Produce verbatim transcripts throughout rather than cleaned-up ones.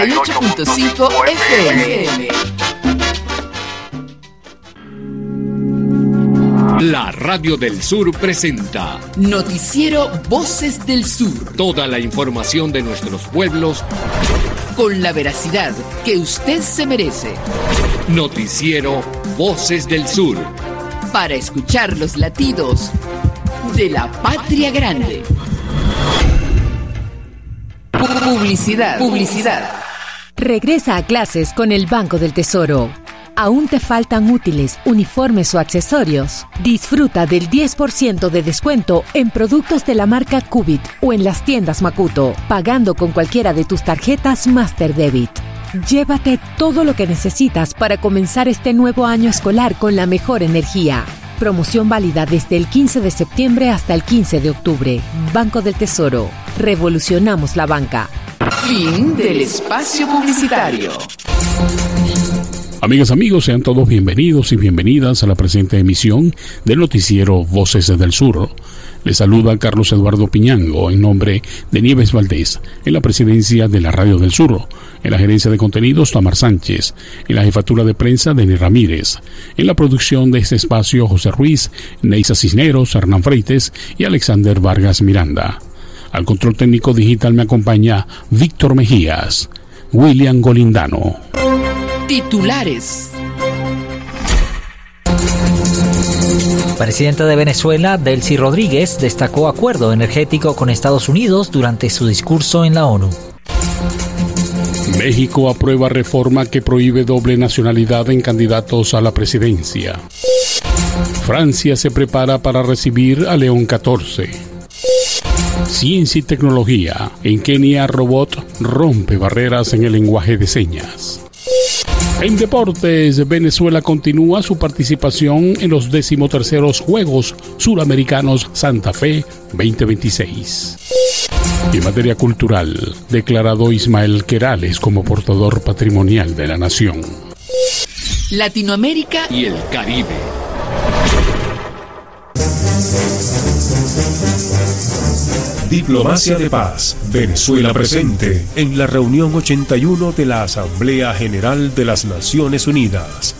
y ocho punto cinco F M. La Radio del Sur presenta Noticiero Voces del Sur. Toda la información de nuestros pueblos con la veracidad que usted se merece. Noticiero Voces del Sur. Para escuchar los latidos de la patria grande. Publicidad. Publicidad. Regresa a clases con el Banco del Tesoro. ¿Aún te faltan útiles, uniformes o accesorios? Disfruta del diez por ciento de descuento en productos de la marca Cubit o en las tiendas Makuto, pagando con cualquiera de tus tarjetas Master Debit. Llévate todo lo que necesitas para comenzar este nuevo año escolar con la mejor energía. Promoción válida desde el quince de septiembre hasta el quince de octubre. Banco del Tesoro. Revolucionamos la banca. Fin del espacio publicitario. Amigas, amigos, sean todos bienvenidos y bienvenidas a la presente emisión del noticiero Voces del Sur. Les saluda Carlos Eduardo Piñango en nombre de Nieves Valdés, en la presidencia de la Radio del Sur, en la gerencia de contenidos Tamar Sánchez, en la jefatura de prensa Denis Ramírez, en la producción de este espacio José Ruiz, Neisa Cisneros, Hernán Freites y Alexander Vargas Miranda. Al control técnico digital me acompaña Víctor Mejías, William Golindano. Titulares. Presidente de Venezuela, Delcy Rodríguez, destacó acuerdo energético con Estados Unidos durante su discurso en la ONU. México aprueba reforma que prohíbe doble nacionalidad en candidatos a la presidencia. Francia se prepara para recibir a León catorce. Ciencia y tecnología. En Kenia, robot rompe barreras en el lenguaje de señas. En deportes, Venezuela continúa su participación en los decimoterceros Juegos Suramericanos Santa Fe veinte veintiséis. Y en materia cultural, declarado Ismael Querales como portador patrimonial de la nación. Latinoamérica y el Caribe. Diplomacia de Paz. Venezuela presente en la reunión ochenta y uno de la Asamblea General de las Naciones Unidas.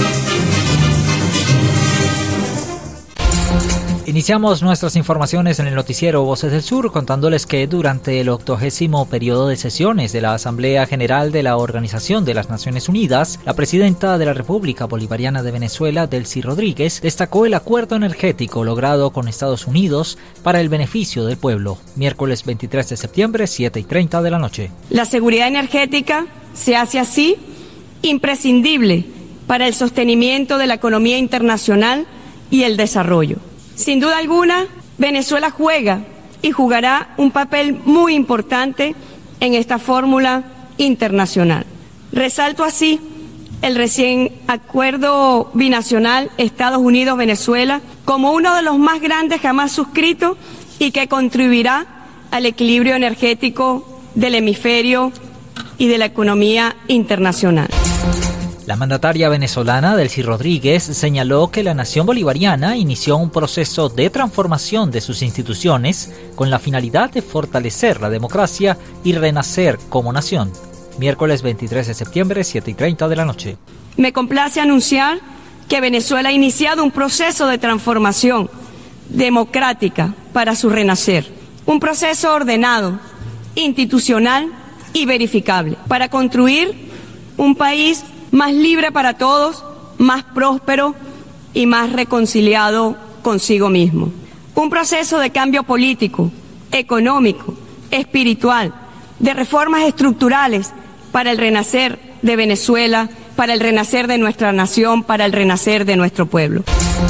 Iniciamos nuestras informaciones en el noticiero Voces del Sur contándoles que durante el octogésimo periodo de sesiones de la Asamblea General de la Organización de las Naciones Unidas, la presidenta de la República Bolivariana de Venezuela, Delcy Rodríguez, destacó el acuerdo energético logrado con Estados Unidos para el beneficio del pueblo. Miércoles veintitrés de septiembre, siete y treinta de la noche. La seguridad energética se hace así imprescindible para el sostenimiento de la economía internacional y el desarrollo. Sin duda alguna, Venezuela juega y jugará un papel muy importante en esta fórmula internacional. Resalto así el recién acuerdo binacional Estados Unidos-Venezuela como uno de los más grandes jamás suscritos y que contribuirá al equilibrio energético del hemisferio y de la economía internacional. La mandataria venezolana, Delcy Rodríguez, señaló que la nación bolivariana inició un proceso de transformación de sus instituciones con la finalidad de fortalecer la democracia y renacer como nación. Miércoles veintitrés de septiembre, siete y treinta de la noche. Me complace anunciar que Venezuela ha iniciado un proceso de transformación democrática para su renacer. Un proceso ordenado, institucional y verificable para construir un país más libre para todos, más próspero y más reconciliado consigo mismo. Un proceso de cambio político, económico, espiritual, de reformas estructurales para el renacer de Venezuela, para el renacer de nuestra nación, para el renacer de nuestro pueblo.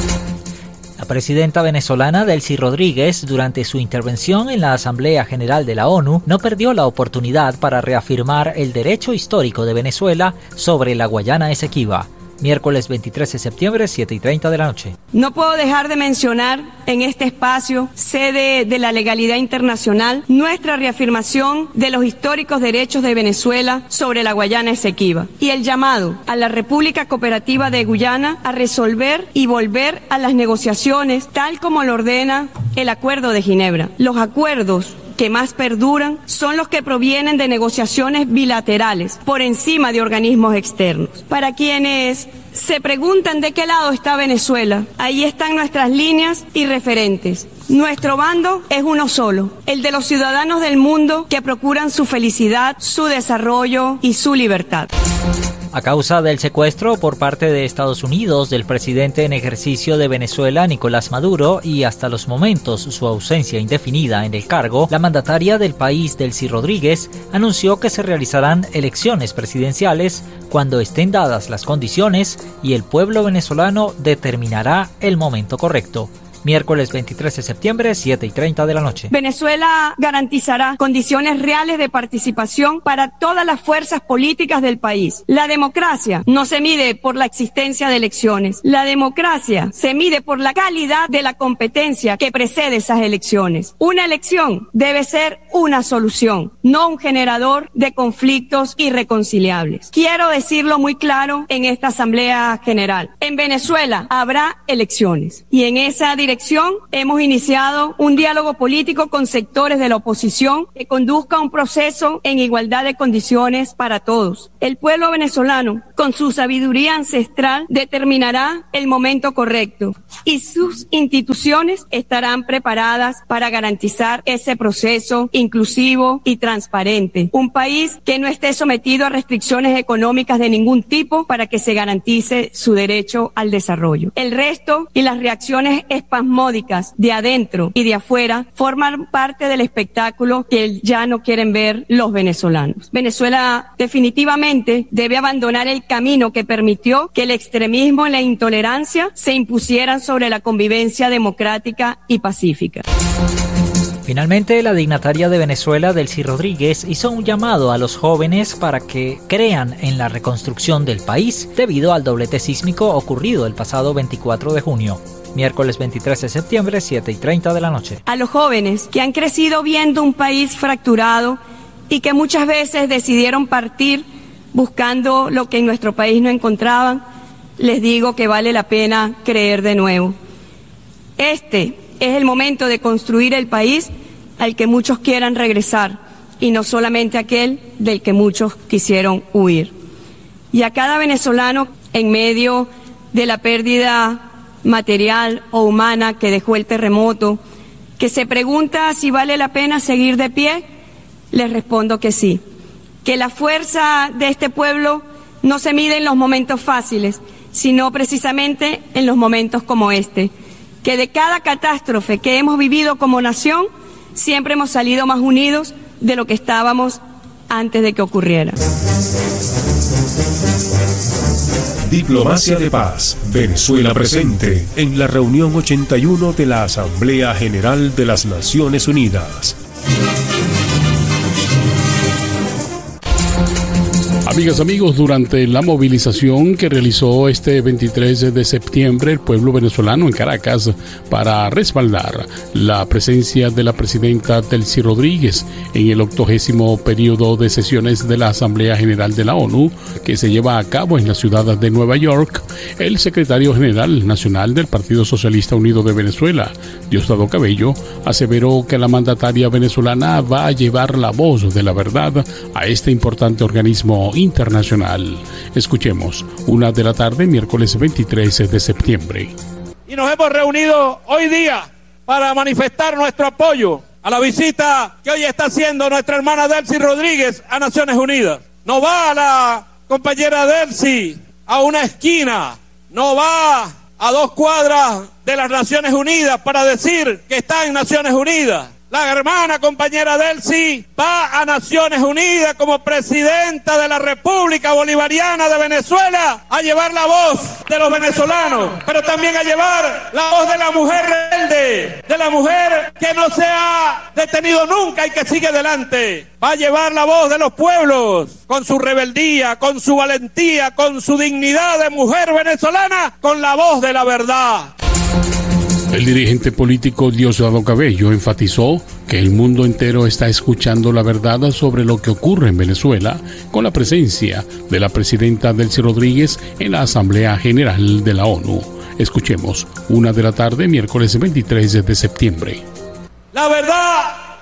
La presidenta venezolana Delcy Rodríguez, durante su intervención en la Asamblea General de la ONU, no perdió la oportunidad para reafirmar el derecho histórico de Venezuela sobre la Guayana Esequiba. Miércoles veintitrés de septiembre, siete y treinta de la noche. No puedo dejar de mencionar en este espacio, sede de la legalidad internacional, nuestra reafirmación de los históricos derechos de Venezuela sobre la Guayana Esequiba y el llamado a la República Cooperativa de Guyana a resolver y volver a las negociaciones tal como lo ordena el Acuerdo de Ginebra. Los acuerdos que más perduran son los que provienen de negociaciones bilaterales por encima de organismos externos. Para quienes se preguntan de qué lado está Venezuela, ahí están nuestras líneas y referentes. Nuestro bando es uno solo, el de los ciudadanos del mundo que procuran su felicidad, su desarrollo y su libertad. A causa del secuestro por parte de Estados Unidos del presidente en ejercicio de Venezuela, Nicolás Maduro, y hasta los momentos su ausencia indefinida en el cargo, la mandataria del país, Delcy Rodríguez, anunció que se realizarán elecciones presidenciales cuando estén dadas las condiciones y el pueblo venezolano determinará el momento correcto. Miércoles veintitrés de septiembre, siete y treinta de la noche. Venezuela garantizará condiciones reales de participación para todas las fuerzas políticas del país. La democracia no se mide por la existencia de elecciones. La democracia se mide por la calidad de la competencia que precede esas elecciones. Una elección debe ser una solución, no un generador de conflictos irreconciliables. Quiero decirlo muy claro en esta Asamblea General. En Venezuela habrá elecciones y en esa dirección hemos iniciado un diálogo político con sectores de la oposición que conduzca a un proceso en igualdad de condiciones para todos. El pueblo venezolano, con su sabiduría ancestral, determinará el momento correcto y sus instituciones estarán preparadas para garantizar ese proceso inclusivo y transparente. Un país que no esté sometido a restricciones económicas de ningún tipo para que se garantice su derecho al desarrollo. El resto y las reacciones espasmódicas de adentro y de afuera forman parte del espectáculo que ya no quieren ver los venezolanos. Venezuela definitivamente debe abandonar el camino que permitió que el extremismo y la intolerancia se impusieran sobre la convivencia democrática y pacífica. Finalmente, la dignataria de Venezuela, Delcy Rodríguez, hizo un llamado a los jóvenes para que crean en la reconstrucción del país debido al doblete sísmico ocurrido el pasado veinticuatro de junio. Miércoles veintitrés de septiembre, siete y treinta de la noche. A los jóvenes que han crecido viendo un país fracturado y que muchas veces decidieron partir buscando lo que en nuestro país no encontraban, les digo que vale la pena creer de nuevo. Este es el momento de construir el país al que muchos quieran regresar y no solamente aquel del que muchos quisieron huir. Y a cada venezolano, en medio de la pérdida material o humana que dejó el terremoto, que se pregunta si vale la pena seguir de pie, les respondo que sí. Que la fuerza de este pueblo no se mide en los momentos fáciles, sino precisamente en los momentos como este. Que de cada catástrofe que hemos vivido como nación, siempre hemos salido más unidos de lo que estábamos antes de que ocurriera. Diplomacia de Paz. Venezuela presente en la reunión ochenta y uno de la Asamblea General de las Naciones Unidas. Amigas, amigos, durante la movilización que realizó este veintitrés de septiembre el pueblo venezolano en Caracas para respaldar la presencia de la presidenta Delcy Rodríguez en el octogésimo periodo de sesiones de la Asamblea General de la ONU que se lleva a cabo en la ciudad de Nueva York, el secretario general nacional del Partido Socialista Unido de Venezuela, Diosdado Cabello, aseveró que la mandataria venezolana va a llevar la voz de la verdad a este importante organismo internacional. Escuchemos, una de la tarde, miércoles veintitrés de septiembre. Y nos hemos reunido hoy día para manifestar nuestro apoyo a la visita que hoy está haciendo nuestra hermana Delcy Rodríguez a Naciones Unidas. No va la compañera Delcy a una esquina, no va a dos cuadras de las Naciones Unidas para decir que está en Naciones Unidas. La hermana compañera Delcy va a Naciones Unidas como presidenta de la República Bolivariana de Venezuela a llevar la voz de los venezolanos, pero también a llevar la voz de la mujer rebelde, de la mujer que no se ha detenido nunca y que sigue adelante. Va a llevar la voz de los pueblos con su rebeldía, con su valentía, con su dignidad de mujer venezolana, con la voz de la verdad. El dirigente político Diosdado Cabello enfatizó que el mundo entero está escuchando la verdad sobre lo que ocurre en Venezuela con la presencia de la presidenta Delcy Rodríguez en la Asamblea General de la ONU. Escuchemos, una de la tarde, miércoles veintitrés de septiembre. La verdad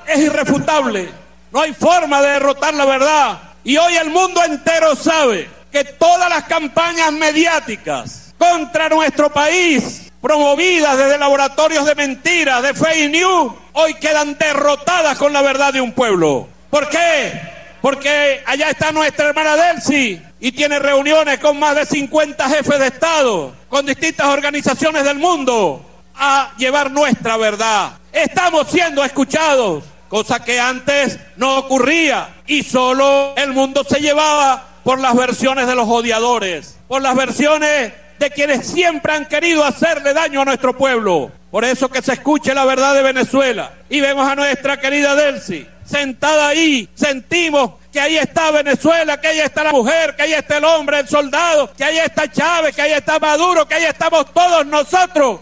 es irrefutable. No hay forma de derrotar la verdad. Y hoy el mundo entero sabe que todas las campañas mediáticas contra nuestro país, promovidas desde laboratorios de mentiras, de fake news, hoy quedan derrotadas con la verdad de un pueblo. ¿Por qué? Porque allá está nuestra hermana Delcy y tiene reuniones con más de cincuenta jefes de Estado, con distintas organizaciones del mundo, a llevar nuestra verdad. Estamos siendo escuchados, cosa que antes no ocurría, y solo el mundo se llevaba por las versiones de los odiadores, por las versiones de quienes siempre han querido hacerle daño a nuestro pueblo. Por eso que se escuche la verdad de Venezuela. Y vemos a nuestra querida Delcy sentada ahí, sentimos que ahí está Venezuela, que ahí está la mujer, que ahí está el hombre, el soldado, que ahí está Chávez, que ahí está Maduro, que ahí estamos todos nosotros.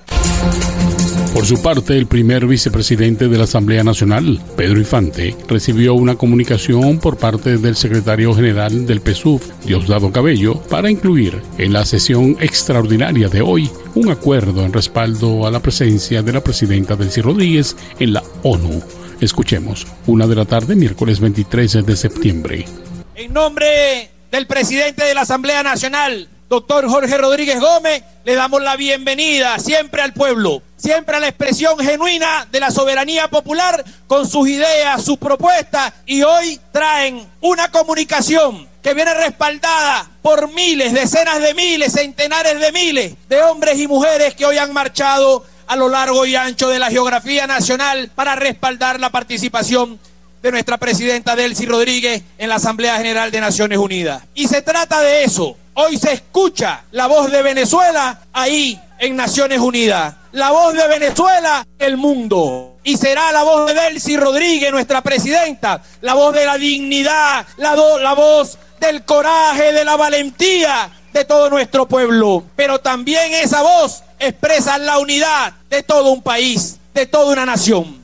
Por su parte, el primer vicepresidente de la Asamblea Nacional, Pedro Infante, recibió una comunicación por parte del secretario general del P S U V, Diosdado Cabello, para incluir en la sesión extraordinaria de hoy un acuerdo en respaldo a la presencia de la presidenta Delcy Rodríguez en la ONU. Escuchemos, una de la tarde, miércoles veintitrés de septiembre. En nombre del presidente de la Asamblea Nacional, doctor Jorge Rodríguez Gómez, le damos la bienvenida siempre al pueblo, siempre a la expresión genuina de la soberanía popular con sus ideas, sus propuestas, y hoy traen una comunicación que viene respaldada por miles, decenas de miles, centenares de miles de hombres y mujeres que hoy han marchado a lo largo y ancho de la geografía nacional para respaldar la participación de nuestra presidenta Delcy Rodríguez en la Asamblea General de Naciones Unidas. Y se trata de eso. Hoy se escucha la voz de Venezuela ahí en Naciones Unidas. La voz de Venezuela, el mundo. Y será la voz de Delcy Rodríguez, nuestra presidenta, la voz de la dignidad, la, do, la voz del coraje, de la valentía de todo nuestro pueblo. Pero también esa voz expresa la unidad de todo un país, de toda una nación.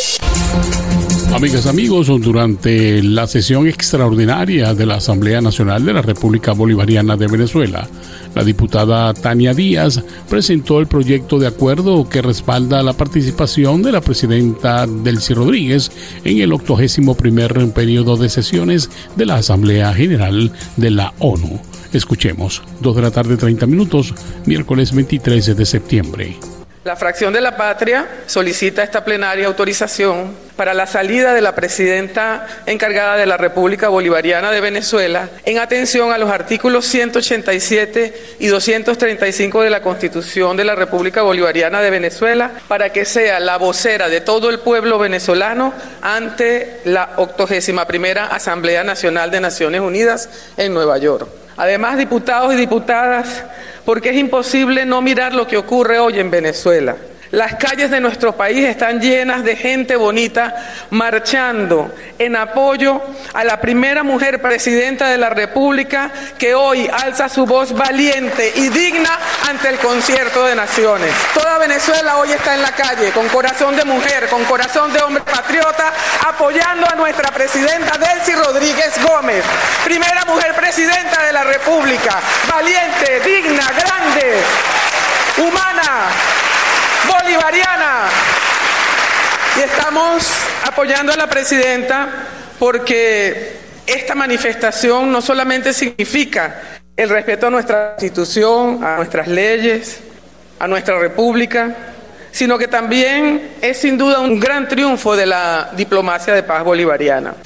Amigas, amigos, durante la sesión extraordinaria de la Asamblea Nacional de la República Bolivariana de Venezuela, la diputada Tania Díaz presentó el proyecto de acuerdo que respalda la participación de la presidenta Delcy Rodríguez en el octogésimo primer periodo de sesiones de la Asamblea General de la ONU. Escuchemos, dos de la tarde, treinta minutos, miércoles veintitrés de septiembre. La fracción de la Patria solicita esta plenaria autorización para la salida de la presidenta encargada de la República Bolivariana de Venezuela en atención a los artículos ciento ochenta y siete y doscientos treinta y cinco de la Constitución de la República Bolivariana de Venezuela para que sea la vocera de todo el pueblo venezolano ante la octogésima primera Asamblea Nacional de Naciones Unidas en Nueva York. Además, diputados y diputadas, porque es imposible no mirar lo que ocurre hoy en Venezuela. Las calles de nuestro país están llenas de gente bonita marchando en apoyo a la primera mujer presidenta de la República que hoy alza su voz valiente y digna ante el concierto de naciones. Toda Venezuela hoy está en la calle con corazón de mujer, con corazón de hombre patriota, apoyando a nuestra presidenta Delcy Rodríguez Gómez, primera mujer presidenta de la República, valiente, digna, grande, humana, bolivariana. Y estamos apoyando a la presidenta porque esta manifestación no solamente significa el respeto a nuestra Constitución, a nuestras leyes, a nuestra República, sino que también es sin duda un gran triunfo de la diplomacia de paz bolivariana.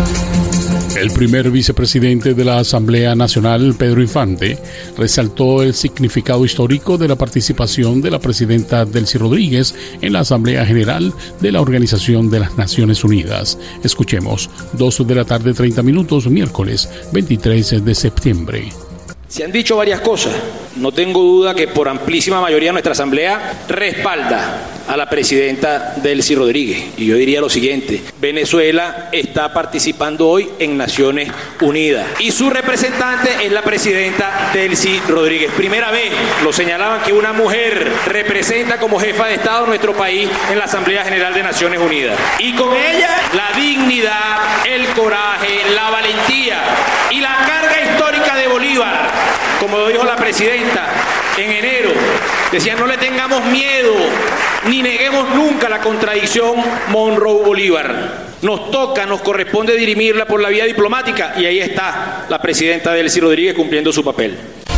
El primer vicepresidente de la Asamblea Nacional, Pedro Infante, resaltó el significado histórico de la participación de la presidenta Delcy Rodríguez en la Asamblea General de la Organización de las Naciones Unidas. Escuchemos, dos de la tarde, treinta minutos, miércoles veintitrés de septiembre. Se han dicho varias cosas. No tengo duda que por amplísima mayoría nuestra Asamblea respalda a la presidenta Delcy Rodríguez. Y yo diría lo siguiente: Venezuela está participando hoy en Naciones Unidas y su representante es la presidenta Delcy Rodríguez. Primera vez, lo señalaban, que una mujer representa como jefa de Estado nuestro país en la Asamblea General de Naciones Unidas. Y con ella la dignidad, el coraje, la valentía y la carga histórica de Bolívar, como lo dijo la presidenta en enero Decían, no le tengamos miedo, ni neguemos nunca la contradicción Monroe-Bolívar. Nos toca, nos corresponde dirimirla por la vía diplomática, y ahí está la presidenta Delcy Rodríguez cumpliendo su papel.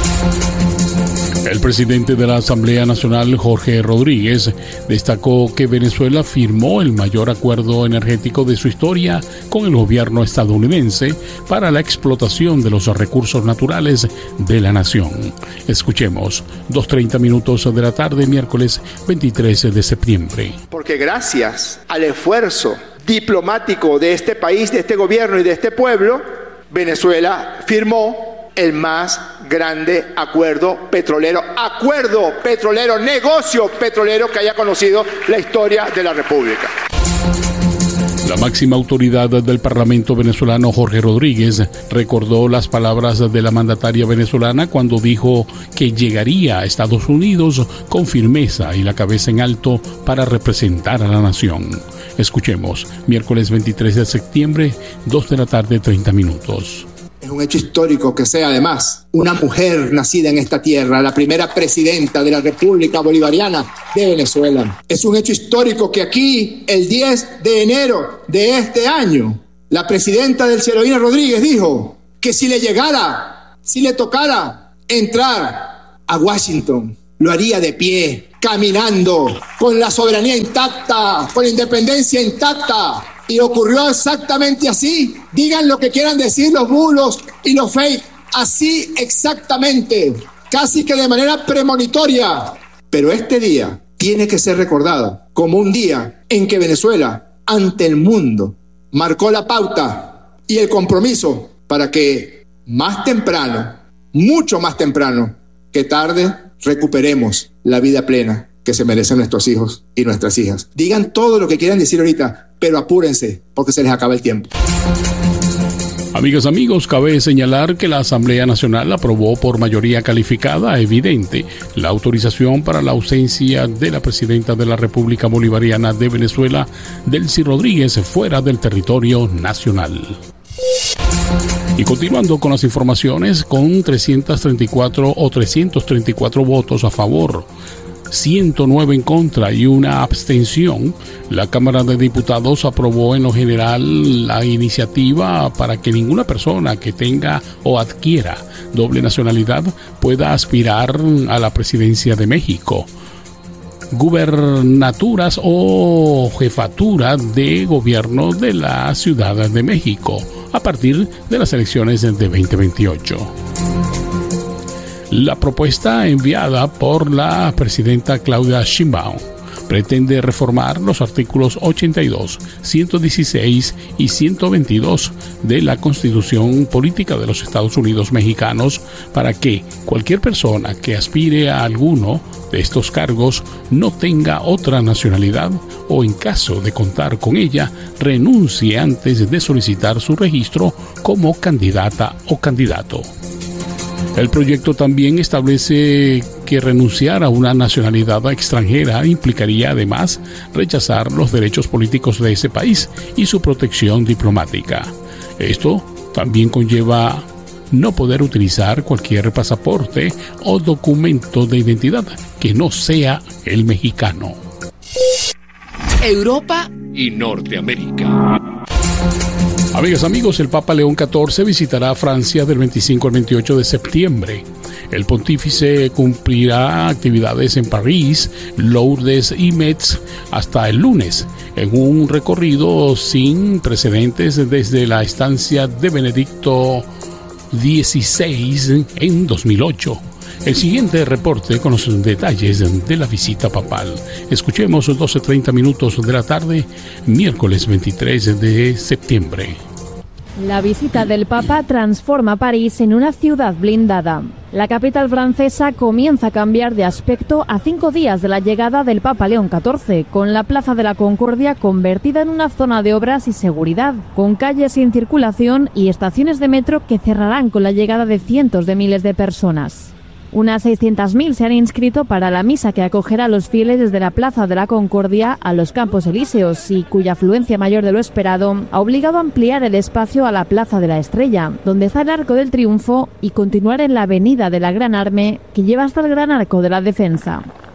El presidente de la Asamblea Nacional, Jorge Rodríguez, destacó que Venezuela firmó el mayor acuerdo energético de su historia con el gobierno estadounidense para la explotación de los recursos naturales de la nación. Escuchemos, dos treinta minutos de la tarde, miércoles veintitrés de septiembre. Porque gracias al esfuerzo diplomático de este país, de este gobierno y de este pueblo, Venezuela firmó el más grande acuerdo petrolero, acuerdo petrolero, negocio petrolero que haya conocido la historia de la República. La máxima autoridad del Parlamento venezolano, Jorge Rodríguez, recordó las palabras de la mandataria venezolana cuando dijo que llegaría a Estados Unidos con firmeza y la cabeza en alto para representar a la nación. Escuchemos, miércoles veintitrés de septiembre, dos de la tarde, treinta minutos. Es un hecho histórico que sea, además, una mujer nacida en esta tierra, la primera presidenta de la República Bolivariana de Venezuela. Es un hecho histórico que aquí, el diez de enero de este año, la presidenta Delcy Rodríguez dijo que si le llegara, si le tocara entrar a Washington, lo haría de pie, caminando, con la soberanía intacta, con la independencia intacta. Y ocurrió exactamente así. Digan lo que quieran decir los bulos y los fake. Así exactamente. Casi que de manera premonitoria. Pero este día tiene que ser recordado como un día en que Venezuela, ante el mundo, marcó la pauta y el compromiso para que más temprano, mucho más temprano que tarde, recuperemos la vida plena que se merecen nuestros hijos y nuestras hijas. Digan todo lo que quieran decir ahorita, pero apúrense, porque se les acaba el tiempo. Amigas, amigos, cabe señalar que la Asamblea Nacional aprobó por mayoría calificada evidente la autorización para la ausencia de la presidenta de la República Bolivariana de Venezuela, Delcy Rodríguez, fuera del territorio nacional. Y continuando con las informaciones, con trescientos treinta y cuatro o trescientos treinta y cuatro votos a favor, ciento nueve en contra y una abstención, la Cámara de Diputados aprobó en lo general la iniciativa para que ninguna persona que tenga o adquiera doble nacionalidad pueda aspirar a la presidencia de México, gubernaturas o jefatura de gobierno de la Ciudad de México a partir de las elecciones de veinte veintiocho. La propuesta enviada por la presidenta Claudia Sheinbaum pretende reformar los artículos ochenta y dos, ciento dieciséis y ciento veintidós de la Constitución Política de los Estados Unidos Mexicanos para que cualquier persona que aspire a alguno de estos cargos no tenga otra nacionalidad o, en caso de contar con ella, renuncie antes de solicitar su registro como candidata o candidato. El proyecto también establece que renunciar a una nacionalidad extranjera implicaría además rechazar los derechos políticos de ese país y su protección diplomática. Esto también conlleva no poder utilizar cualquier pasaporte o documento de identidad que no sea el mexicano. Europa y Norteamérica. Amigas, amigos, el Papa León catorce visitará Francia del veinticinco al veintiocho de septiembre. El pontífice cumplirá actividades en París, Lourdes y Metz hasta el lunes, en un recorrido sin precedentes desde la estancia de Benedicto dieciséis en dos mil ocho. El siguiente reporte con los detalles de la visita papal. Escuchemos doce treinta minutos de la tarde, miércoles veintitrés de septiembre. La visita del Papa transforma París en una ciudad blindada. La capital francesa comienza a cambiar de aspecto a cinco días de la llegada del Papa León catorce, con la Plaza de la Concordia convertida en una zona de obras y seguridad, con calles sin circulación y estaciones de metro que cerrarán con la llegada de cientos de miles de personas. Unas seiscientas mil se han inscrito para la misa que acogerá a los fieles desde la Plaza de la Concordia a los Campos Elíseos y cuya afluencia mayor de lo esperado ha obligado a ampliar el espacio a la Plaza de la Estrella, donde está el Arco del Triunfo, y continuar en la Avenida de la Gran Arme, que lleva hasta el Gran Arco de la Defensa.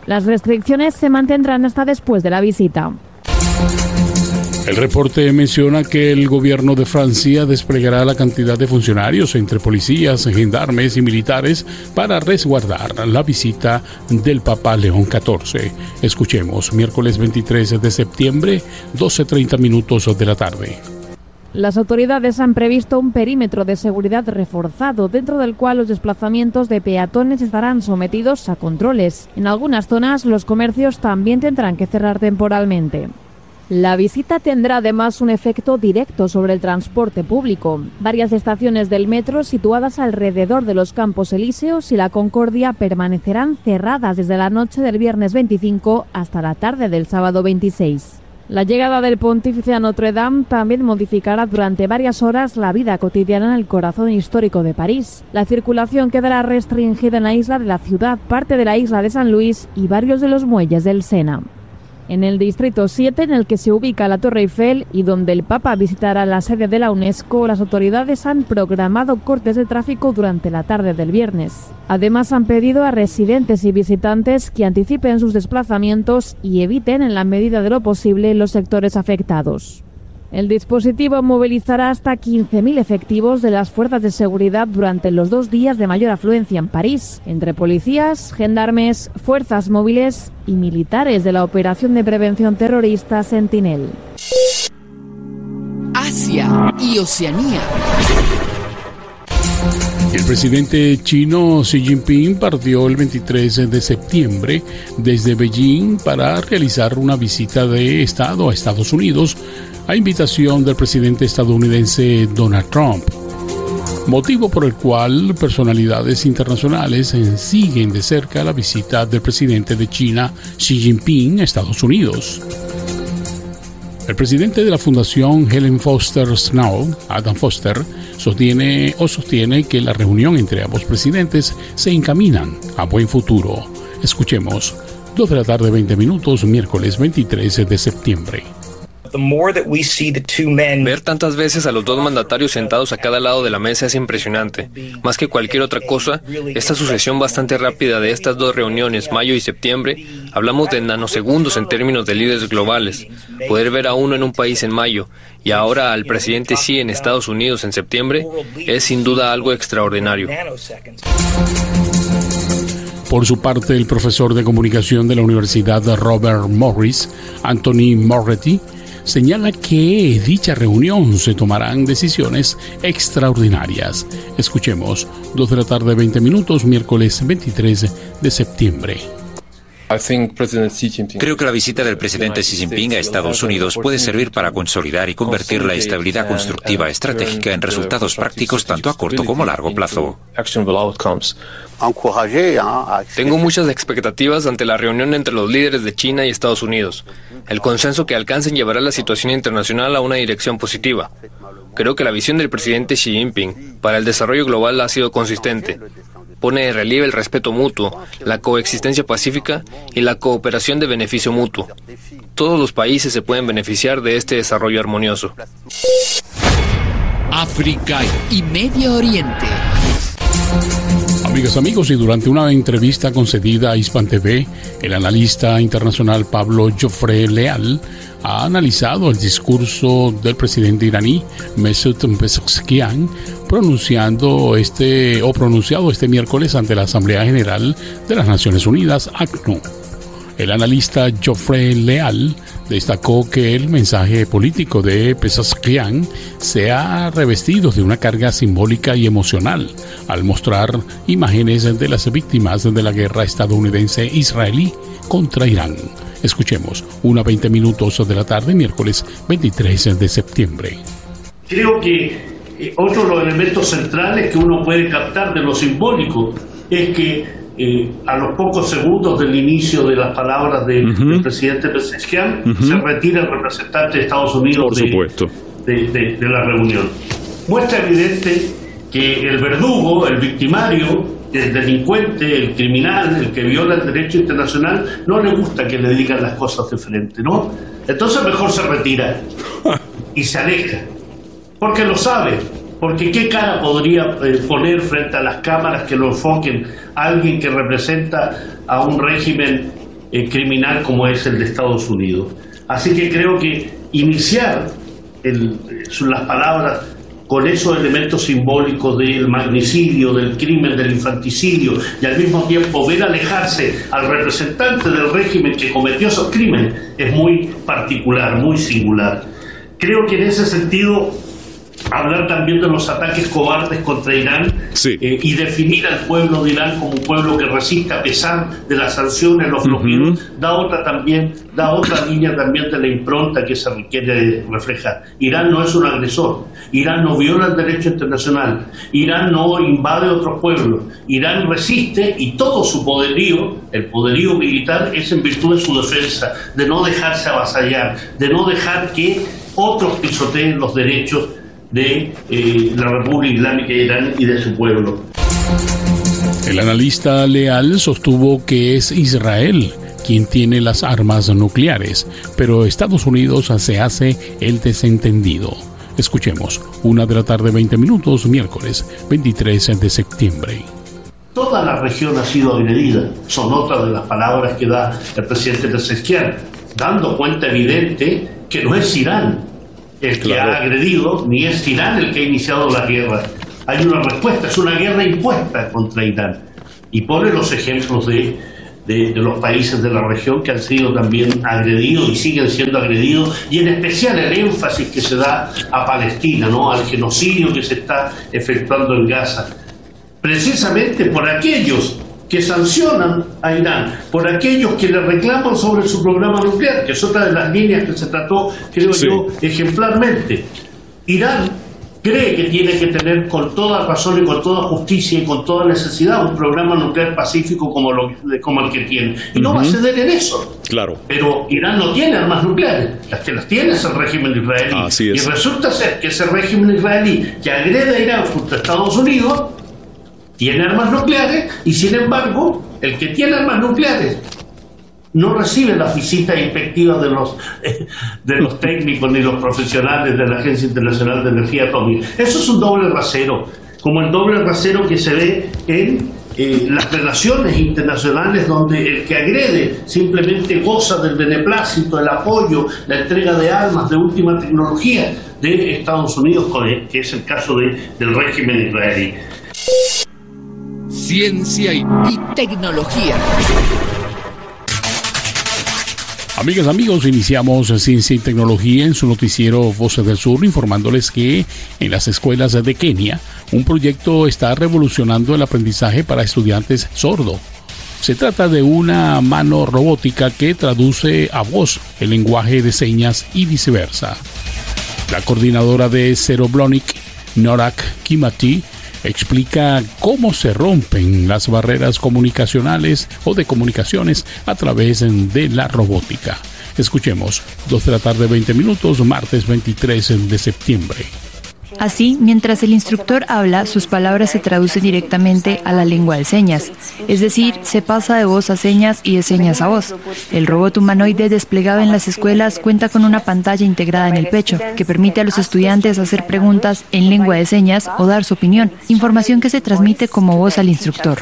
Las restricciones se mantendrán hasta después de la visita. El reporte menciona que el gobierno de Francia desplegará la cantidad de funcionarios entre policías, gendarmes y militares para resguardar la visita del Papa León catorce. Escuchemos, miércoles veintitrés de septiembre, doce treinta minutos de la tarde. Las autoridades han previsto un perímetro de seguridad reforzado, dentro del cual los desplazamientos de peatones estarán sometidos a controles. En algunas zonas, los comercios también tendrán que cerrar temporalmente. La visita tendrá además un efecto directo sobre el transporte público. Varias estaciones del metro situadas alrededor de los Campos Elíseos y la Concordia permanecerán cerradas desde la noche del viernes veinticinco hasta la tarde del sábado veintiséis. La llegada del pontífice a Notre Dame también modificará durante varias horas la vida cotidiana en el corazón histórico de París. La circulación quedará restringida en la isla de la Ciudad, parte de la isla de San Luis y varios de los muelles del Sena. En el distrito siete, en el que se ubica la Torre Eiffel y donde el Papa visitará la sede de la UNESCO, las autoridades han programado cortes de tráfico durante la tarde del viernes. Además, han pedido a residentes y visitantes que anticipen sus desplazamientos y eviten, en la medida de lo posible, los sectores afectados. El dispositivo movilizará hasta quince mil efectivos de las fuerzas de seguridad durante los dos días de mayor afluencia en París, entre policías, gendarmes, fuerzas móviles y militares de la operación de prevención terrorista Sentinel. Asia y Oceanía. El presidente chino Xi Jinping partió el veintitrés de septiembre desde Beijing para realizar una visita de Estado a Estados Unidos a invitación del presidente estadounidense Donald Trump, motivo por el cual personalidades internacionales siguen de cerca la visita del presidente de China Xi Jinping a Estados Unidos. El presidente de la Fundación Helen Foster Snow, Adam Foster, sostiene o sostiene que la reunión entre ambos presidentes se encaminan a buen futuro. Escuchemos, dos de la tarde, veinte minutos, miércoles veintitrés de septiembre. Ver tantas veces a los dos mandatarios sentados a cada lado de la mesa es impresionante. Más que cualquier otra cosa, esta sucesión bastante rápida de estas dos reuniones, mayo y septiembre, hablamos de nanosegundos en términos de líderes globales. Poder ver a uno en un país en mayo y ahora al presidente Xi en Estados Unidos en septiembre es sin duda algo extraordinario. Por su parte, el profesor de comunicación de la Universidad Robert Morris, Anthony Moretti, señala que en dicha reunión se tomarán decisiones extraordinarias. Escuchemos, dos de la tarde, veinte minutos, miércoles veintitrés de septiembre. Creo que la visita del presidente Xi Jinping a Estados Unidos puede servir para consolidar y convertir la estabilidad constructiva estratégica en resultados prácticos tanto a corto como a largo plazo. Tengo muchas expectativas ante la reunión entre los líderes de China y Estados Unidos. El consenso que alcancen llevará la situación internacional a una dirección positiva. Creo que la visión del presidente Xi Jinping para el desarrollo global ha sido consistente. Pone de relieve el respeto mutuo, la coexistencia pacífica y la cooperación de beneficio mutuo. Todos los países se pueden beneficiar de este desarrollo armonioso. África y Medio Oriente. Amigas, amigos, y durante una entrevista concedida a Hispan T V, el analista internacional Pablo Joffre Leal ha analizado el discurso del presidente iraní Mesut Pezeshkian pronunciando este o pronunciado este miércoles ante la Asamblea General de las Naciones Unidas, A C N U. El analista Joffre Leal destacó que el mensaje político de Pezeshkian se ha revestido de una carga simbólica y emocional al mostrar imágenes de las víctimas de la guerra estadounidense-israelí contra Irán. Escuchemos, una veinte minutos de la tarde, miércoles veintitrés de septiembre. Creo que eh, otro de los elementos centrales que uno puede captar de lo simbólico es que eh, a los pocos segundos del inicio de las palabras de, uh-huh. del presidente Pezeshkian uh-huh. se retira el representante de Estados Unidos Por supuesto. De, de, de, de la reunión. Muestra evidente que el verdugo, el victimario, el delincuente, el criminal, el que viola el derecho internacional, no le gusta que le digan las cosas de frente, ¿no? Entonces mejor se retira y se aleja, porque lo sabe, porque qué cara podría eh, poner frente a las cámaras que lo enfoquen a alguien que representa a un régimen eh, criminal como es el de Estados Unidos. Así que creo que iniciar el, las palabras con esos elementos simbólicos del magnicidio, del crimen, del infanticidio, y al mismo tiempo ver alejarse al representante del régimen que cometió esos crímenes, es muy particular, muy singular. Creo que en ese sentido, hablar también de los ataques cobardes contra Irán, sí. eh, y definir al pueblo de Irán como un pueblo que resiste a pesar de las sanciones, los bloqueos, uh-huh. da otra también, da otra línea también de la impronta que se requiere reflejar. Irán no es un agresor, Irán no viola el derecho internacional, Irán no invade otros pueblos, Irán resiste, y todo su poderío, el poderío militar, es en virtud de su defensa, de no dejarse avasallar, de no dejar que otros pisoteen los derechos de eh, la República Islámica de Irán y de su pueblo. El analista leal sostuvo que es Israel quien tiene las armas nucleares, pero Estados Unidos se hace el desentendido. Escuchemos, una de la tarde, veinte minutos, miércoles veintitrés de septiembre. Toda la región ha sido agredida, son otras de las palabras que da el presidente Pezeshkian, dando cuenta evidente que no es Irán el que claro. ha agredido, ni es Irán el que ha iniciado la guerra. Hay una respuesta, es una guerra impuesta contra Irán. Y pone los ejemplos de, de, de los países de la región que han sido también agredidos y siguen siendo agredidos, y en especial el énfasis que se da a Palestina, ¿no?, al genocidio que se está efectuando en Gaza. Precisamente por aquellos que sancionan a Irán, por aquellos que le reclaman sobre su programa nuclear, que es otra de las líneas que se trató, creo sí. yo, ejemplarmente. Irán cree que tiene que tener con toda razón y con toda justicia y con toda necesidad un programa nuclear pacífico como, lo, como el que tiene. Y no uh-huh. va a ceder en eso. Claro. Pero Irán no tiene armas nucleares. Las que las tiene es el régimen israelí. Así es. Y resulta ser que ese régimen israelí que agrede a Irán junto a Estados Unidos tiene armas nucleares, y sin embargo, el que tiene armas nucleares no recibe las visitas inspectivas de los, eh, de los técnicos ni los profesionales de la Agencia Internacional de Energía Atómica. Eso es un doble rasero, como el doble rasero que se ve en eh, las relaciones internacionales, donde el que agrede simplemente goza del beneplácito, el apoyo, la entrega de armas de última tecnología de Estados Unidos, que es el caso de, del régimen israelí. Ciencia y, y tecnología. Amigas, amigos, iniciamos Ciencia y Tecnología en su noticiero Voces del Sur, informándoles que en las escuelas de Kenia un proyecto está revolucionando el aprendizaje para estudiantes sordos. Se trata de una mano robótica que traduce a voz el lenguaje de señas y viceversa. La coordinadora de Ceroblonic, Norak Kimati, explica cómo se rompen las barreras comunicacionales o de comunicaciones a través de la robótica. Escuchemos, dos de la tarde, veinte minutos, martes veintitrés de septiembre. Así, mientras el instructor habla, sus palabras se traducen directamente a la lengua de señas, es decir, se pasa de voz a señas y de señas a voz. El robot humanoide desplegado en las escuelas cuenta con una pantalla integrada en el pecho, que permite a los estudiantes hacer preguntas en lengua de señas o dar su opinión, información que se transmite como voz al instructor.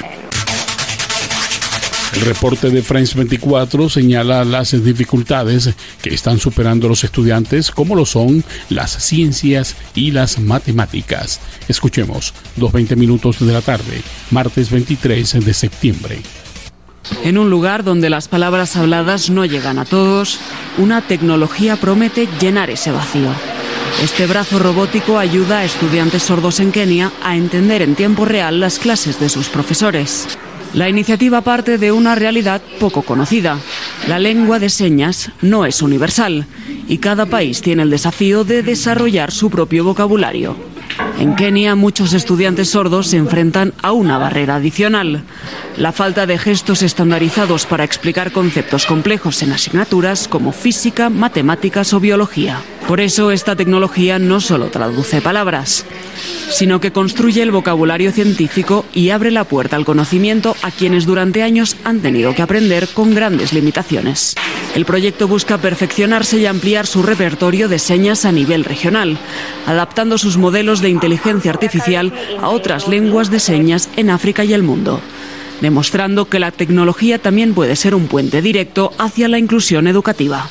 El reporte de France veinticuatro señala las dificultades que están superando los estudiantes, como lo son las ciencias y las matemáticas. Escuchemos, dos veinte minutos de la tarde, martes veintitrés de septiembre. En un lugar donde las palabras habladas no llegan a todos, una tecnología promete llenar ese vacío. Este brazo robótico ayuda a estudiantes sordos en Kenia a entender en tiempo real las clases de sus profesores. La iniciativa parte de una realidad poco conocida. La lengua de señas no es universal y cada país tiene el desafío de desarrollar su propio vocabulario. En Kenia, muchos estudiantes sordos se enfrentan a una barrera adicional: la falta de gestos estandarizados para explicar conceptos complejos en asignaturas como física, matemáticas o biología. Por eso, esta tecnología no solo traduce palabras, sino que construye el vocabulario científico y abre la puerta al conocimiento a quienes durante años han tenido que aprender con grandes limitaciones. El proyecto busca perfeccionarse y ampliar su repertorio de señas a nivel regional, adaptando sus modelos de inteligencia artificial a otras lenguas de señas en África y el mundo. demostrando que la tecnología también puede ser un puente directo hacia la inclusión educativa.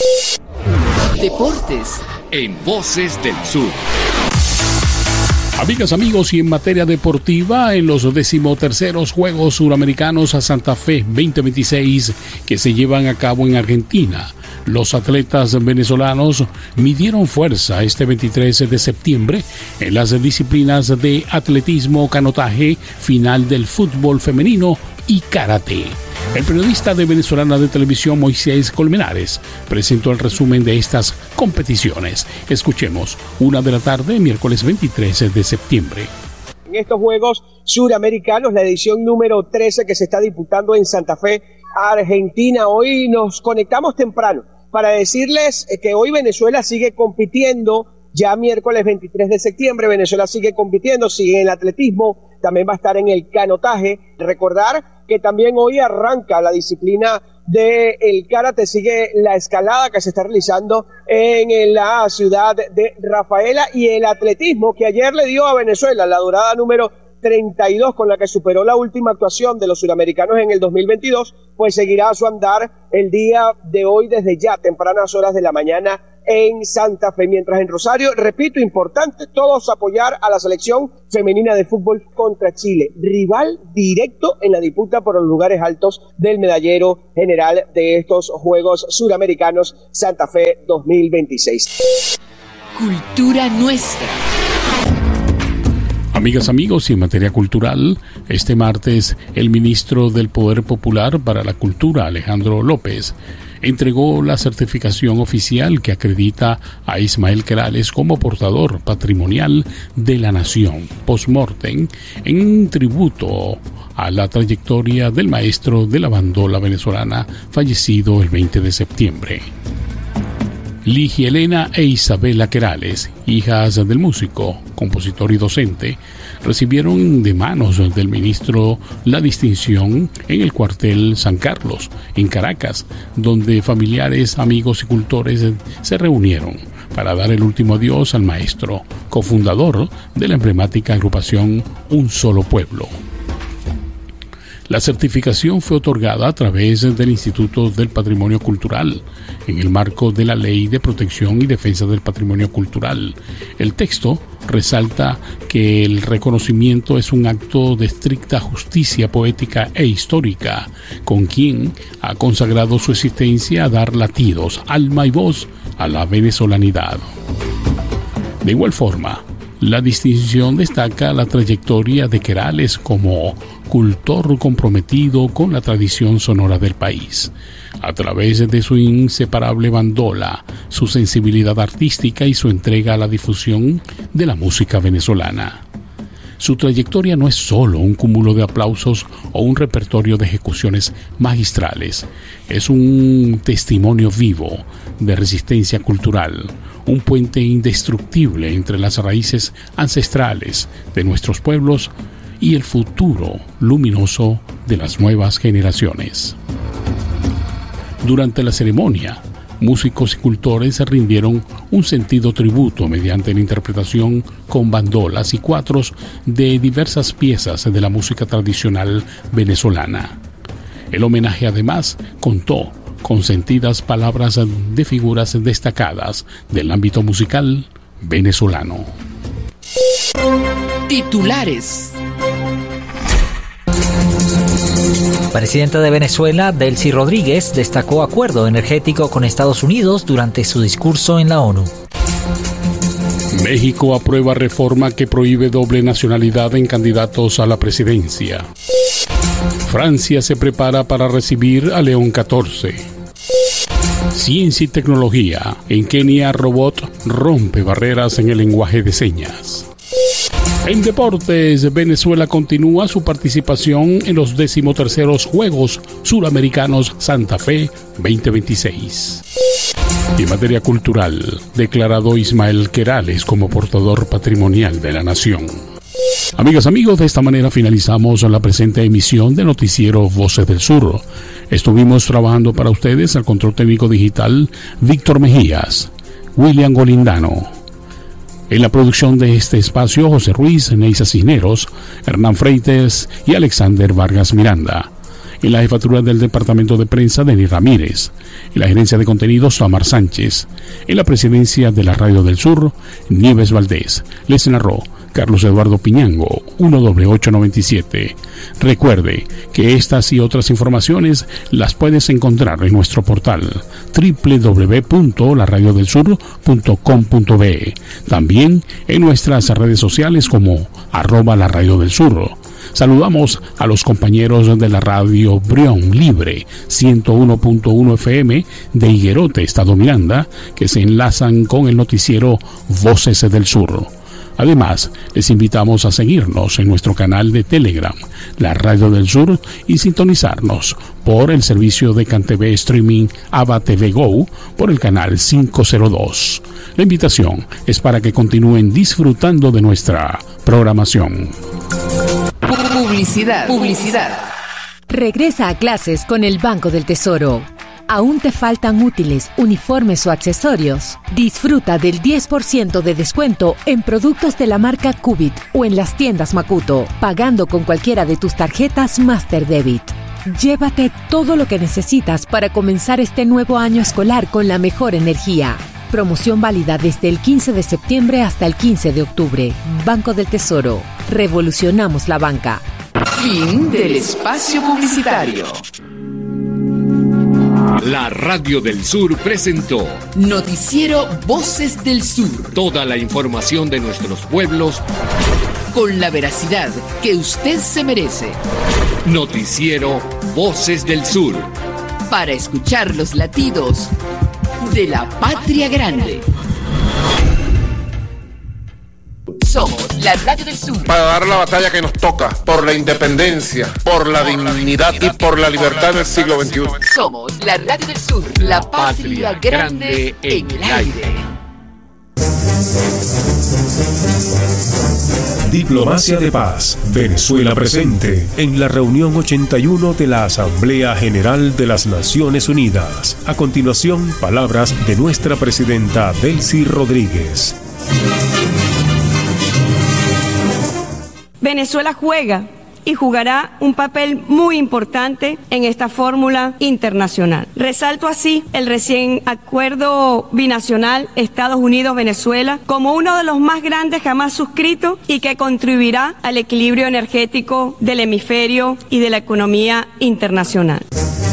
Deportes en Voces del Sur. Amigas, amigos, y en materia deportiva, en los decimoterceros Juegos Suramericanos a Santa Fe veinte veintiséis que se llevan a cabo en Argentina, los atletas venezolanos midieron fuerza este veintitrés de septiembre en las disciplinas de atletismo, canotaje, final del fútbol femenino y karate. El periodista de Venezolana de Televisión, Moisés Colmenares, presentó el resumen de estas competiciones. Escuchemos, una de la tarde, miércoles veintitrés de septiembre. En estos Juegos Suramericanos, la edición número trece que se está disputando en Santa Fe, Argentina. Hoy nos conectamos temprano para decirles que hoy Venezuela sigue compitiendo. Ya miércoles veintitrés de septiembre, Venezuela sigue compitiendo, sigue en el atletismo, también va a estar en el canotaje. Recordar que también hoy arranca la disciplina del karate, sigue la escalada que se está realizando en la ciudad de Rafaela, y el atletismo que ayer le dio a Venezuela la dorada número treinta y dos, con la que superó la última actuación de los suramericanos en el dos mil veintidós, pues seguirá a su andar el día de hoy desde ya tempranas horas de la mañana en Santa Fe. Mientras en Rosario, repito, importante todos apoyar a la selección femenina de fútbol contra Chile, rival directo en la disputa por los lugares altos del medallero general de estos Juegos Suramericanos Santa Fe dos mil veintiséis. Cultura nuestra. Amigas, amigos, y en materia cultural, este martes el ministro del Poder Popular para la Cultura, Alejandro López, entregó la certificación oficial que acredita a Ismael Querales como portador patrimonial de la nación, post-mortem, en tributo a la trayectoria del maestro de la bandola venezolana fallecido el veinte de septiembre. Ligia Elena e Isabela Querales, hijas del músico, compositor y docente, recibieron de manos del ministro la distinción en el cuartel San Carlos, en Caracas, donde familiares, amigos y cultores se reunieron para dar el último adiós al maestro, cofundador de la emblemática agrupación Un Solo Pueblo. La certificación fue otorgada a través del Instituto del Patrimonio Cultural, en el marco de la Ley de Protección y Defensa del Patrimonio Cultural. El texto resalta que el reconocimiento es un acto de estricta justicia poética e histórica, con quien ha consagrado su existencia a dar latidos, alma y voz a la venezolanidad. De igual forma, la distinción destaca la trayectoria de Querales como cultor comprometido con la tradición sonora del país, a través de su inseparable bandola, su sensibilidad artística y su entrega a la difusión de la música venezolana. Su trayectoria no es solo un cúmulo de aplausos o un repertorio de ejecuciones magistrales, es un testimonio vivo de resistencia cultural, un puente indestructible entre las raíces ancestrales de nuestros pueblos y el futuro luminoso de las nuevas generaciones. Durante la ceremonia, músicos y cultores rindieron un sentido tributo mediante la interpretación con bandolas y cuatros de diversas piezas de la música tradicional venezolana. El homenaje además contó con sentidas palabras de figuras destacadas del ámbito musical venezolano. Titulares. Presidenta de Venezuela, Delcy Rodríguez, destacó acuerdo energético con Estados Unidos durante su discurso en la ONU. México aprueba reforma que prohíbe doble nacionalidad en candidatos a la presidencia. Francia se prepara para recibir a León catorce. Ciencia y tecnología. En Kenia, robot rompe barreras en el lenguaje de señas. En deportes, Venezuela continúa su participación en los decimoterceros Juegos Suramericanos Santa Fe veinte veintiséis. Y en materia cultural, declarado Ismael Querales como portador patrimonial de la nación. Amigas, amigos, de esta manera finalizamos la presente emisión de Noticiero Voces del Sur. Estuvimos trabajando para ustedes al control técnico digital Víctor Mejías, William Golindano. En la producción de este espacio, José Ruiz, Neisa Cisneros, Hernán Freites y Alexander Vargas Miranda. En la jefatura del departamento de prensa, Denis Ramírez. En la gerencia de contenidos, Tamar Sánchez. En la presidencia de la Radio del Sur, Nieves Valdés. Les narró Carlos Eduardo Piñango, uno doble ocho noventa y siete. Recuerde que estas y otras informaciones las puedes encontrar en nuestro portal doble u doble u doble u punto la radio del sur punto com punto be. También en nuestras redes sociales como arroba la radio del sur. Saludamos a los compañeros de la radio Brión Libre ciento uno punto uno F M de Higuerote, Estado Miranda, que se enlazan con el noticiero Voces del Sur. Además, les invitamos a seguirnos en nuestro canal de Telegram, La Radio del Sur, y sintonizarnos por el servicio de CanTV Streaming Ava T V Go por el canal quinientos dos. La invitación es para que continúen disfrutando de nuestra programación. Publicidad. Publicidad. Regresa a clases con el Banco del Tesoro. ¿Aún te faltan útiles, uniformes o accesorios? Disfruta del diez por ciento de descuento en productos de la marca Cubit o en las tiendas Makuto, pagando con cualquiera de tus tarjetas Master Debit. Llévate todo lo que necesitas para comenzar este nuevo año escolar con la mejor energía. Promoción válida desde el quince de septiembre hasta el quince de octubre. Banco del Tesoro. Revolucionamos la banca. Fin del espacio publicitario. La Radio del Sur presentó Noticiero Voces del Sur. Toda la información de nuestros pueblos con la veracidad que usted se merece. Noticiero Voces del Sur. Para escuchar los latidos de la patria grande. Somos la Radio del Sur. Para dar la batalla que nos toca por la independencia, por la dignidad y por la libertad del siglo veintiuno. Somos la Radio del Sur, la patria grande en el aire. Diplomacia de Paz, Venezuela presente en la reunión ochenta y uno de la Asamblea General de las Naciones Unidas. A continuación, palabras de nuestra presidenta Delcy Rodríguez. Venezuela juega y jugará un papel muy importante en esta fórmula internacional. Resalto así el recién acuerdo binacional Estados Unidos-Venezuela como uno de los más grandes jamás suscritos y que contribuirá al equilibrio energético del hemisferio y de la economía internacional.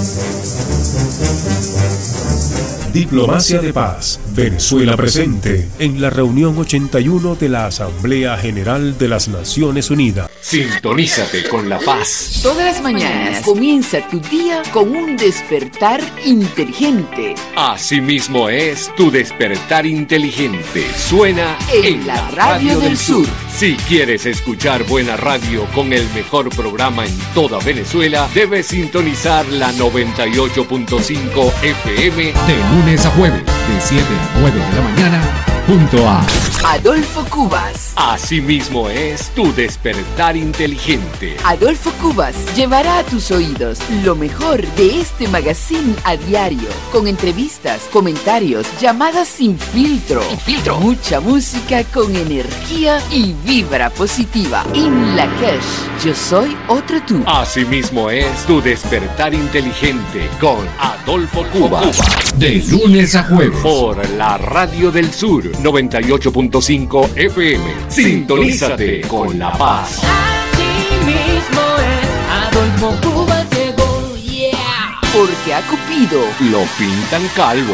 Diplomacia de Paz, Venezuela presente en la reunión ochenta y uno de la Asamblea General de las Naciones Unidas. Sintonízate con la paz. Todas las mañanas comienza tu día con un despertar inteligente. Asimismo es tu despertar inteligente. Suena en, en la Radio, radio del Sur. Sur. Si quieres escuchar buena radio con el mejor programa en toda Venezuela, debes sintonizar la noventa y ocho punto cinco F M de lunes a jueves, de siete a nueve de la mañana, junto a Adolfo Cubas. Asimismo es tu despertar inteligente. Adolfo Cubas llevará a tus oídos lo mejor de este magazine a diario, con entrevistas, comentarios, llamadas sin filtro, sin filtro, mucha música con energía y vibra positiva. In la Cash, yo soy otro tú. Asimismo es tu despertar inteligente con Adolfo Cubas. De lunes a jueves por la Radio del Sur noventa y ocho punto cinco F M. Sintonízate con la paz. Así mismo es, Adolfo Cubas llegó, yeah. Porque a Cupido lo pintan calvo.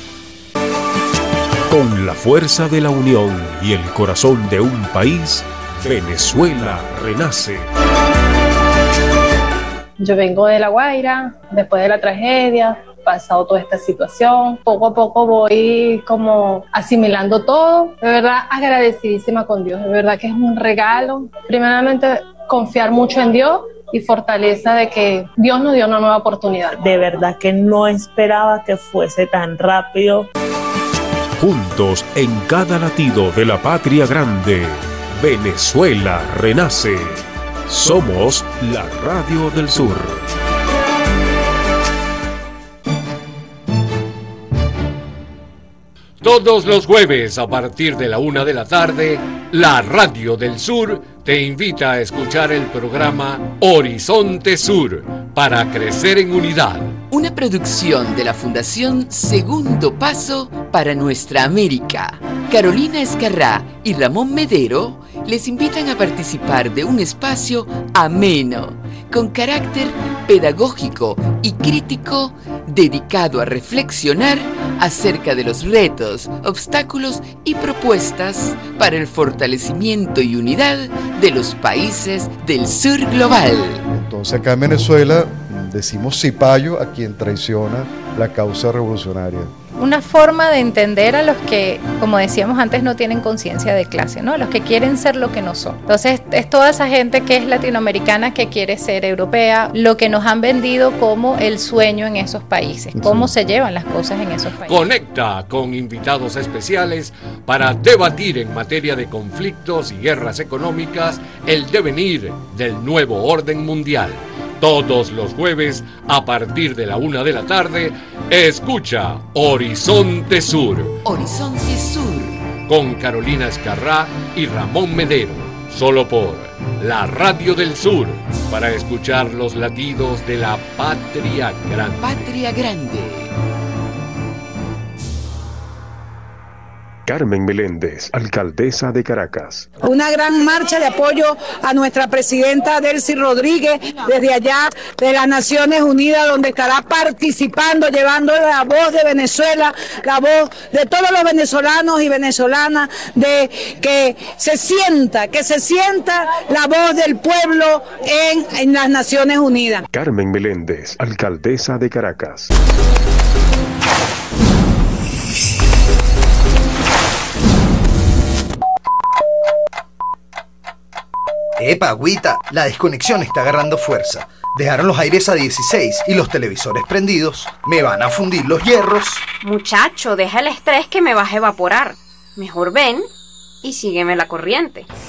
Con la fuerza de la unión y el corazón de un país, Venezuela renace. Yo vengo de La Guaira, después de la tragedia, pasado toda esta situación, poco a poco voy como asimilando todo, de verdad agradecidísima con Dios, de verdad que es un regalo, primeramente confiar mucho en Dios y fortaleza de que Dios nos dio una nueva oportunidad. De verdad que no esperaba que fuese tan rápido. Juntos en cada latido de la patria grande, Venezuela renace. Somos la Radio del Sur. Todos los jueves a partir de la una de la tarde, la Radio del Sur te invita a escuchar el programa Horizonte Sur para crecer en unidad. Una producción de la Fundación Segundo Paso para Nuestra América. Carolina Escarrá y Ramón Medero les invitan a participar de un espacio ameno, con carácter pedagógico y crítico, dedicado a reflexionar acerca de los retos, obstáculos y propuestas para el fortalecimiento y unidad de los países del sur global. Entonces acá en Venezuela decimos cipayo a quien traiciona la causa revolucionaria. Una forma de entender a los que, como decíamos antes, no tienen conciencia de clase, ¿no? Los que quieren ser lo que no son. Entonces, es toda esa gente que es latinoamericana que quiere ser europea, lo que nos han vendido como el sueño en esos países, cómo se llevan las cosas en esos países. Conecta con invitados especiales para debatir en materia de conflictos y guerras económicas el devenir del nuevo orden mundial. Todos los jueves, a partir de la una de la tarde, escucha Horizonte Sur. Horizonte Sur. Con Carolina Escarrá y Ramón Medero. Solo por la Radio del Sur, para escuchar los latidos de la Patria Grande. Patria Grande. Carmen Meléndez, alcaldesa de Caracas. Una gran marcha de apoyo a nuestra presidenta Delcy Rodríguez desde allá de las Naciones Unidas, donde estará participando, llevando la voz de Venezuela, la voz de todos los venezolanos y venezolanas, de que se sienta, que se sienta la voz del pueblo en, en las Naciones Unidas. Carmen Meléndez, alcaldesa de Caracas. Epa, agüita, la desconexión está agarrando fuerza. Dejaron los aires a dieciséis y los televisores prendidos. Me van a fundir los hierros. Muchacho, deja el estrés que me vas a evaporar. Mejor ven y sígueme la corriente.